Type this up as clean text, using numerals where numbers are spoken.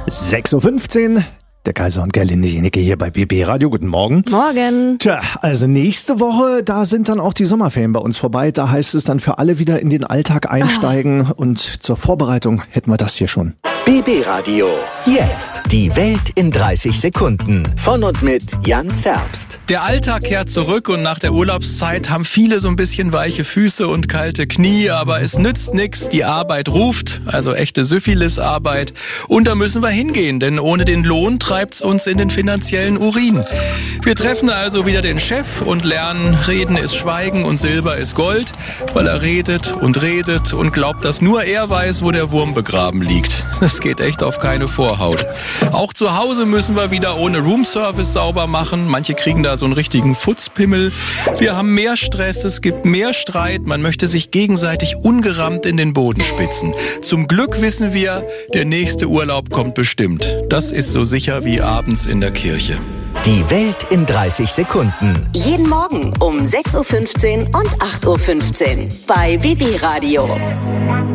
6.15 Uhr. Der Kaiser und Gerlinde Jenecke hier bei BB Radio. Guten Morgen. Morgen. Tja, also nächste Woche, da sind dann auch die Sommerferien bei uns vorbei. Da heißt es dann für alle wieder in den Alltag einsteigen. Und zur Vorbereitung hätten wir das hier schon. BB Radio. Jetzt die Welt in 30 Sekunden. Von und mit Jan Zerbst. Der Alltag kehrt zurück und nach der Urlaubszeit haben viele so ein bisschen weiche Füße und kalte Knie, aber es nützt nichts. Die Arbeit ruft, also echte Syphilis-Arbeit. Und da müssen wir hingehen, denn ohne den Lohn treibt's uns in den finanziellen Urin. Wir treffen also wieder den Chef und lernen, Reden ist Schweigen und Silber ist Gold, weil er redet und glaubt, dass nur er weiß, wo der Wurm begraben liegt. Das geht echt auf keine Vorhaut. Auch zu Hause müssen wir wieder ohne Roomservice sauber machen. Manche kriegen da so einen richtigen Futzpimmel. Wir haben mehr Stress, es gibt mehr Streit. Man möchte sich gegenseitig ungerammt in den Boden spitzen. Zum Glück wissen wir, der nächste Urlaub kommt bestimmt. Das ist so sicher wie abends in der Kirche. Die Welt in 30 Sekunden. Jeden Morgen um 6.15 Uhr und 8.15 Uhr bei BB Radio.